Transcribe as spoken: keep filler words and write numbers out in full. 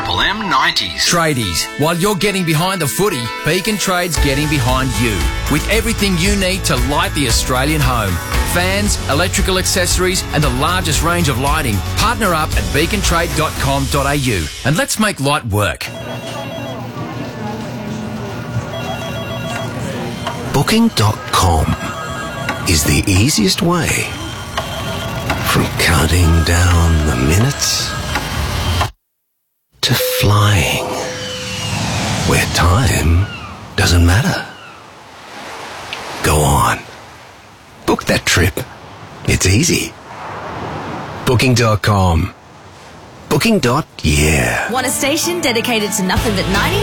Triple M nineties. Tradies, while you're getting behind the footy, Beacon Trade's getting behind you with everything you need to light the Australian home. Fans, electrical accessories and the largest range of lighting. Partner up at beacon trade dot com dot a u and let's make light work. Booking dot com is the easiest way from counting down the minutes to flying where time doesn't matter. Go on. Book that trip. It's easy. Booking dot com. Booking. Yeah. Want a station dedicated to nothing but ninety